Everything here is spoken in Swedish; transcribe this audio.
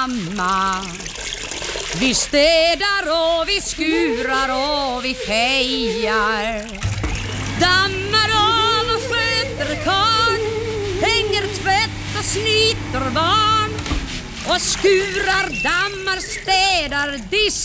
mamma. Vi städar och vi skurar och vi fejar, dammar av och sköter karl, hänger tvätt och snyter barn och skurar, dammar, städar, diskar